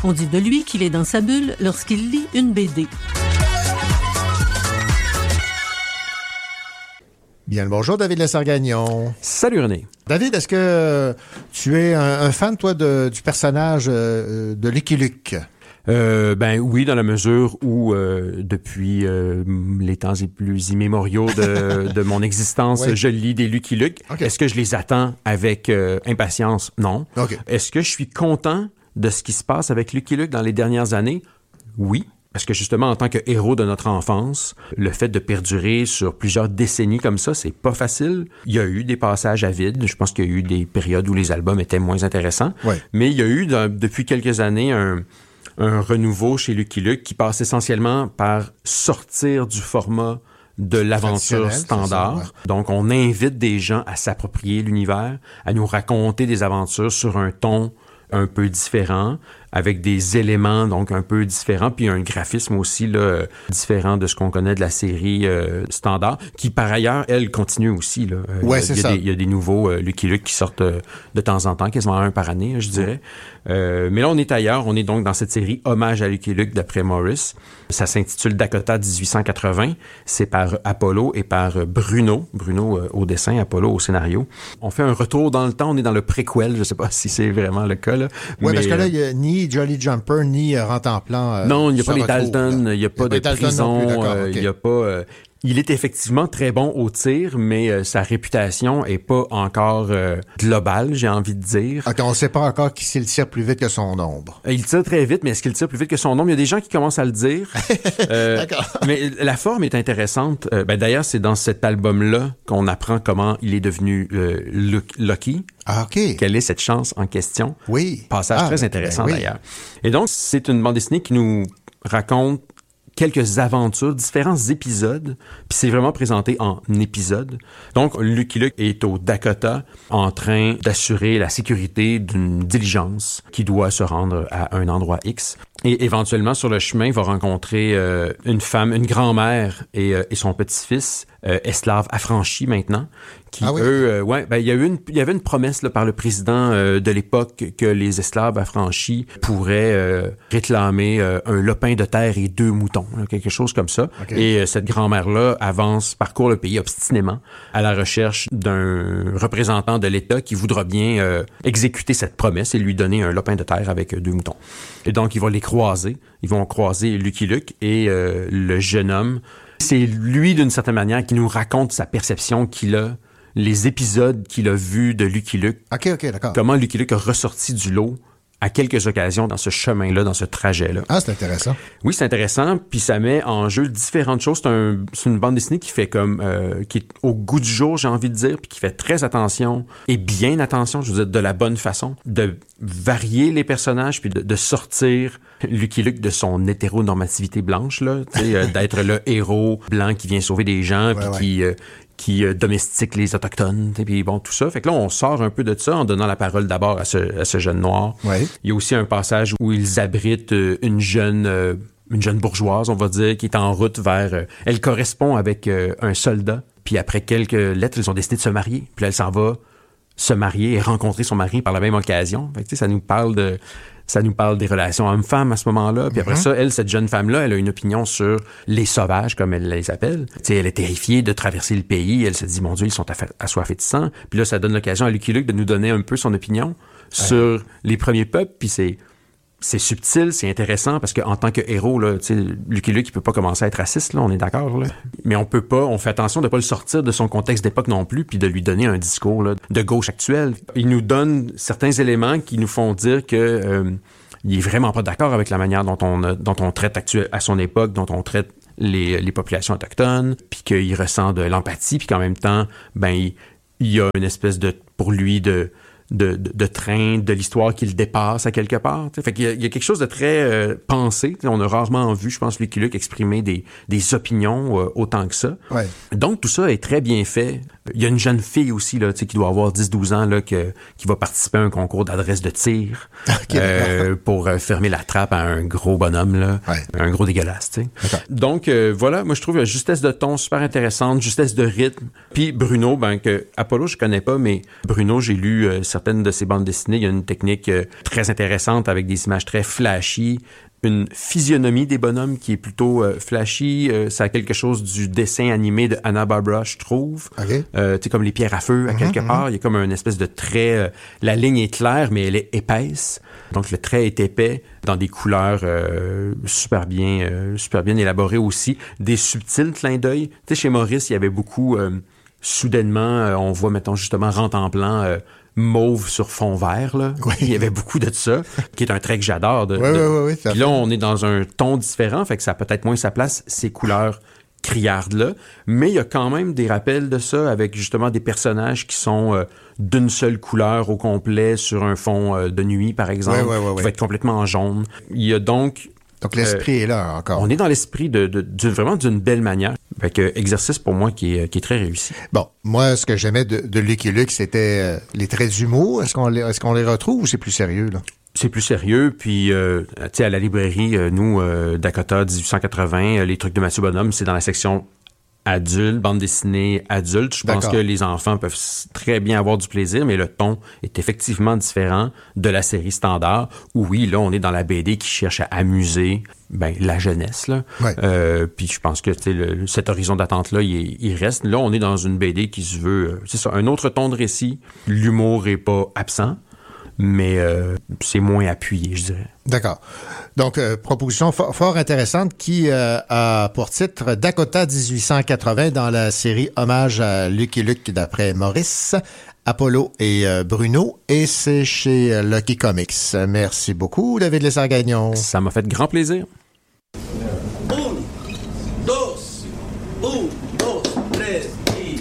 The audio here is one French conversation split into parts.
On dit de lui qu'il est dans sa bulle lorsqu'il lit une BD. Bien le bonjour, David Lessard-Gagnon. Salut René. David, est-ce que tu es un fan, toi, du personnage de Lucky Luke? Ben oui, dans la mesure où depuis les temps les plus immémoriaux de mon existence, Oui. je lis des Lucky Luke. Okay. Est-ce que je les attends avec impatience? Non. Okay. Est-ce que je suis content de ce qui se passe avec Lucky Luke dans les dernières années? Oui. Parce que justement, en tant que héros de notre enfance, le fait de perdurer sur plusieurs décennies comme ça, c'est pas facile. Il y a eu des passages à vide. Je pense qu'il y a eu des périodes où les albums étaient moins intéressants. Ouais. Mais il y a eu, depuis quelques années, un renouveau chez Lucky Luke qui passe essentiellement par sortir du format de l'aventure standard. Ça, ouais. Donc, on invite des gens à s'approprier l'univers, à nous raconter des aventures sur un ton un peu différent, avec des éléments donc un peu différents, puis un graphisme aussi là, différent de ce qu'on connaît de la série standard, qui par ailleurs, elle, continue aussi. Là. Ouais, c'est ça. Il y a des nouveaux Lucky Luke qui sortent de temps en temps, quasiment un par année, je dirais. Mais là, on est ailleurs. On est donc dans cette série Hommage à Lucky Luke d'après Morris. Ça s'intitule Dakota 1880. C'est par Apollo et par Bruno. Bruno au dessin, Apollo au scénario. On fait un retour dans le temps. On est dans le préquel. Je sais pas si c'est vraiment le cas. Oui, parce que là, il n'y a ni Jolly Jumper, ni Rantanplan. Non, il n'y a pas les Dalton, il n'y a pas de prison, il n'y a pas... Il est effectivement très bon au tir, mais sa réputation est pas encore globale, j'ai envie de dire. OK, on ne sait pas encore s'il tire plus vite que son ombre. Il tire très vite, mais est-ce qu'il tire plus vite que son ombre? Il y a des gens qui commencent à le dire. D'accord. Mais la forme est intéressante. D'ailleurs, c'est dans cet album-là qu'on apprend comment il est devenu Lucky. Ah, OK. Quelle est cette chance en question? Oui. Passage très intéressant, oui. d'ailleurs. Et donc, c'est une bande dessinée qui nous raconte quelques aventures, différents épisodes, puis c'est vraiment présenté en épisodes. Donc, Lucky Luke est au Dakota en train d'assurer la sécurité d'une diligence qui doit se rendre à un endroit X. Et éventuellement, sur le chemin, il va rencontrer une femme, une grand-mère et son petit-fils, esclaves affranchis maintenant, qui, oui. eux, il y avait une promesse là, par le président de l'époque que les esclaves affranchis pourraient réclamer un lopin de terre et 2 moutons, là, quelque chose comme ça. Okay. Et cette grand-mère-là parcourt le pays obstinément à la recherche d'un représentant de l'État qui voudra bien exécuter cette promesse et lui donner un lopin de terre avec 2 moutons. Et donc, il va les croiser. Ils vont croiser Lucky Luke et le jeune homme. C'est lui, d'une certaine manière, qui nous raconte sa perception qu'il a, les épisodes qu'il a vus de Lucky Luke. OK, d'accord. Comment Lucky Luke a ressorti du lot à quelques occasions dans ce chemin-là, dans ce trajet-là. Ah, c'est intéressant. Oui, c'est intéressant, puis ça met en jeu différentes choses. C'est une bande dessinée qui fait qui est au goût du jour, j'ai envie de dire, puis qui fait très attention, et bien attention, je veux dire, de la bonne façon, de varier les personnages, puis de sortir Lucky Luke de son hétéronormativité blanche, là, tu sais, d'être le héros blanc qui vient sauver des gens, puis qui domestique les Autochtones, puis bon, tout ça. Fait que là, on sort un peu de ça en donnant la parole d'abord à ce jeune noir. Ouais. Il y a aussi un passage où ils abritent une jeune bourgeoise, on va dire, qui est en route vers... elle correspond avec un soldat, puis après quelques lettres, ils ont décidé de se marier. Puis là, elle s'en va se marier et rencontrer son mari par la même occasion. Fait que, tu sais, ça nous parle des relations homme-femme à ce moment-là. Puis après ça, cette jeune femme-là, elle a une opinion sur les sauvages, comme elle les appelle. Tu sais, elle est terrifiée de traverser le pays. Elle se dit, mon Dieu, ils sont assoiffés de sang. Puis là, ça donne l'occasion à Lucky Luke de nous donner un peu son opinion sur les premiers peuples. Puis c'est subtil, c'est intéressant, parce qu'en tant que héros, là, tu sais, Lucky Luke, il peut pas commencer à être raciste, là, on est d'accord, là. Mais on fait attention de pas le sortir de son contexte d'époque non plus, puis de lui donner un discours, là, de gauche actuelle. Il nous donne certains éléments qui nous font dire que il est vraiment pas d'accord avec la manière dont on traite à son époque, dont on traite les populations autochtones, puis qu'il ressent de l'empathie, puis qu'en même temps, il y a une espèce pour lui de train de l'histoire qu'il dépasse à quelque part. T'sais. Fait qu'il y a quelque chose de très pensé. T'sais. On a rarement vu, je pense, Lucky Luke exprimer des opinions autant que ça. Ouais. Donc, tout ça est très bien fait. Il y a une jeune fille aussi là, qui doit avoir 10-12 ans là, qui va participer à un concours d'adresse de tir pour fermer la trappe à un gros bonhomme, là, un gros dégueulasse. Donc, voilà, moi je trouve la justesse de ton super intéressante, justesse de rythme. Puis Bruno, que Apollo je connais pas, mais Bruno, j'ai lu certaines de ses bandes dessinées, il y a une technique très intéressante avec des images très flashy, une physionomie des bonhommes qui est plutôt flashy. Ça a quelque chose du dessin animé de Hanna-Barbera, je trouve. Okay. Tu sais, comme les pierres à feu, à quelque part. Il y a comme une espèce de trait... la ligne est claire, mais elle est épaisse. Donc, le trait est épais dans des couleurs super bien élaborées aussi. Des subtils clins d'œil. Tu sais, chez Maurice, il y avait beaucoup... soudainement, on voit, mettons, justement, Rente en blanc... mauve sur fond vert, là. Oui. Il y avait beaucoup de ça, qui est un trait que j'adore. Oui. Puis là, on est dans un ton différent, fait que ça a peut-être moins sa place, ces couleurs criardes-là. Mais il y a quand même des rappels de ça, avec justement des personnages qui sont d'une seule couleur au complet sur un fond de nuit, par exemple, qui va être complètement en jaune. Il y a donc l'esprit est là encore. On est dans l'esprit vraiment d'une belle manière. Fait que exercice pour moi qui est très réussi. Bon, moi, ce que j'aimais de Lucky Luke, c'était les traits d'humour. Est-ce qu'on les retrouve ou c'est plus sérieux, là? C'est plus sérieux, puis tu sais, à la librairie, nous, Dakota 1880, les trucs de Mathieu Bonhomme, c'est dans la section adulte, bande dessinée adulte. Je pense que les enfants peuvent très bien avoir du plaisir, mais le ton est effectivement différent de la série standard, où oui, là, on est dans la BD qui cherche à amuser la jeunesse, là. Ouais. Puis je pense que cet horizon d'attente-là, il reste. Là, on est dans une BD qui se veut, c'est ça, un autre ton de récit. L'humour est pas absent, mais c'est moins appuyé, je dirais. D'accord. Donc, proposition fort intéressante qui a pour titre Dakota 1880 dans la série Hommage à Lucky Luke d'après Maurice, Apollo et Bruno, et c'est chez Lucky Comics. Merci beaucoup, David Lessard-Gagnon. Ça m'a fait grand plaisir. 1, 2, 3, y...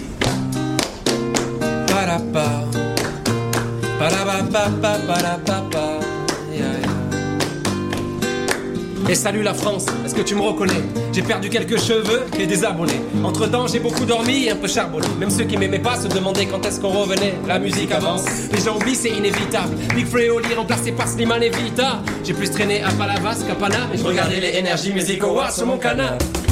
Parapa. Parapapapapapapa. Et salut la France, est-ce que tu me reconnais? J'ai perdu quelques cheveux et des abonnés. Entre-temps, j'ai beaucoup dormi et un peu charbonné. Même ceux qui m'aimaient pas se demandaient quand est-ce qu'on revenait. La musique avance, les gens oublient, c'est inévitable. Big Freoli remplacé par Slimane et Vita. J'ai plus traîné à Palavas qu'à Paname et je regardais les Energy Music Awards sur mon canal.